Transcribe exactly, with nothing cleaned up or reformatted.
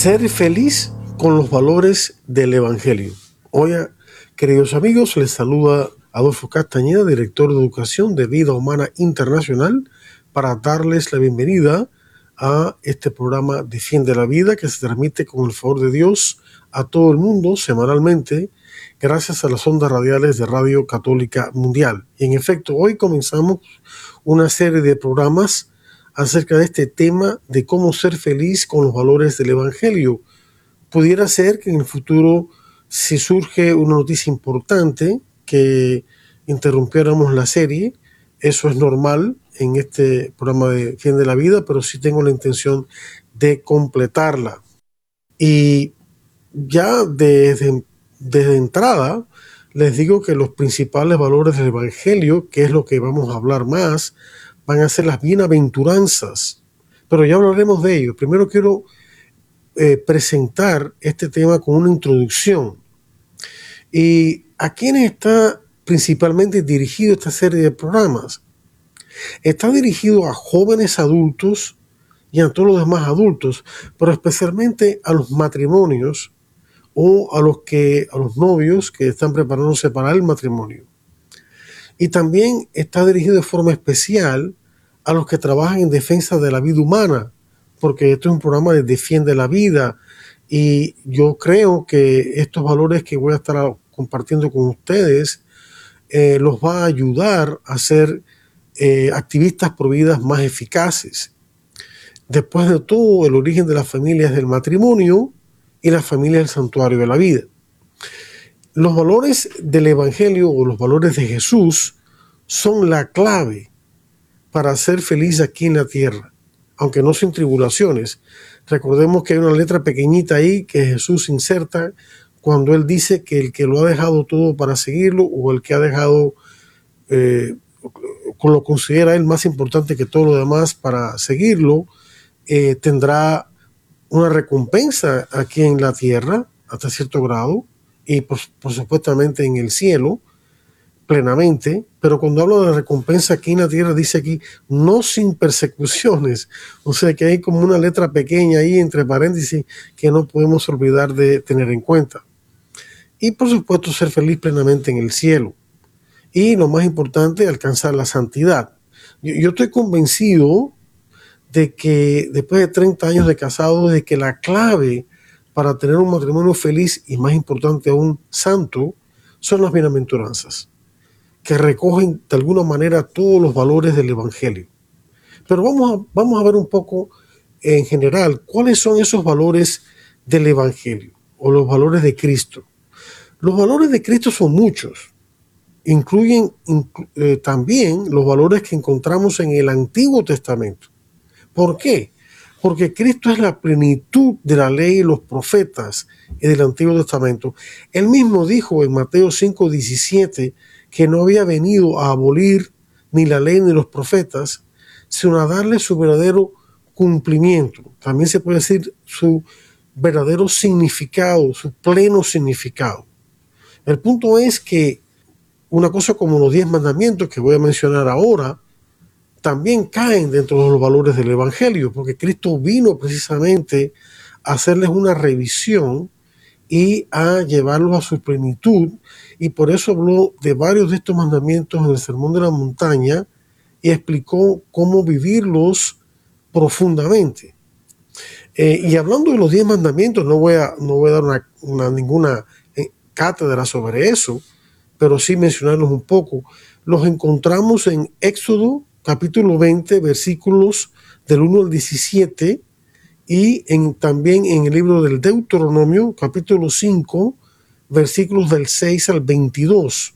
Ser feliz con los valores del Evangelio. Hola, queridos amigos, les saluda Adolfo Castañeda, director de Educación de Vida Humana Internacional, para darles la bienvenida a este programa Defiende la Vida, que se transmite con el favor de Dios a todo el mundo semanalmente, gracias a las ondas radiales de Radio Católica Mundial. Y en efecto, hoy comenzamos una serie de programas acerca de este tema de cómo ser feliz con los valores del Evangelio. Pudiera ser que en el futuro, si surge una noticia importante, que interrumpiéramos la serie. Eso es normal en este programa de Fin de la Vida, pero sí tengo la intención de completarla. Y ya desde, desde entrada les digo que los principales valores del Evangelio, que es lo que vamos a hablar más, van a ser las bienaventuranzas, pero ya hablaremos de ello. Primero quiero eh, presentar este tema con una introducción. ¿Y a quiénes está principalmente dirigido esta serie de programas? Está dirigido a jóvenes adultos y a todos los demás adultos, pero especialmente a los matrimonios o a los, que, a los novios que están preparándose para el matrimonio. Y también está dirigido de forma especial a los que trabajan en defensa de la vida humana, porque esto es un programa de Defiende la Vida, y yo creo que estos valores que voy a estar compartiendo con ustedes eh, los va a ayudar a ser eh, activistas pro vidas más eficaces. Después de todo, el origen de la familia es del matrimonio y la familia es el santuario de la vida. Los valores del Evangelio o los valores de Jesús son la clave para ser feliz aquí en la tierra, aunque no sin tribulaciones. Recordemos que hay una letra pequeñita ahí que Jesús inserta cuando Él dice que el que lo ha dejado todo para seguirlo, o el que ha dejado, eh, lo considera Él más importante que todo lo demás para seguirlo, eh, tendrá una recompensa aquí en la tierra hasta cierto grado, y por, por supuestamente en el cielo plenamente. Pero cuando hablo de la recompensa aquí en la tierra, dice aquí no sin persecuciones, o sea que hay como una letra pequeña ahí entre paréntesis que no podemos olvidar de tener en cuenta. Y por supuesto ser feliz plenamente en el cielo, y lo más importante, alcanzar la santidad. Yo, yo estoy convencido de que después de treinta años de casado, de que la clave para tener un matrimonio feliz y, más importante aún, santo, son las bienaventuranzas, que recogen de alguna manera todos los valores del Evangelio. Pero vamos a, vamos a ver un poco en general cuáles son esos valores del Evangelio o los valores de Cristo. Los valores de Cristo son muchos. Incluyen inclu- eh, también los valores que encontramos en el Antiguo Testamento. ¿Por qué? Porque Cristo es la plenitud de la ley y los profetas y del Antiguo Testamento. Él mismo dijo en Mateo cinco diecisiete que no había venido a abolir ni la ley ni los profetas, sino a darle su verdadero cumplimiento. También se puede decir su verdadero significado, su pleno significado. El punto es que una cosa como los diez mandamientos que voy a mencionar ahora, también caen dentro de los valores del Evangelio, porque Cristo vino precisamente a hacerles una revisión y a llevarlos a su plenitud, y por eso habló de varios de estos mandamientos en el Sermón de la Montaña y explicó cómo vivirlos profundamente. Eh, y hablando de los diez mandamientos, no voy a, no voy a dar una, una, ninguna cátedra sobre eso, pero sí mencionarlos un poco. Los encontramos en Éxodo capítulo veinte, versículos del uno al diecisiete, y en, también en el libro del Deuteronomio, capítulo cinco, versículos del seis al veintidós.